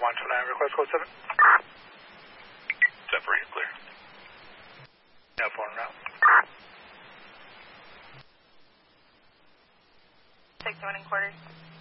129, request code 7. 10 for you, clear. Now 4 en route. 61 and quarters.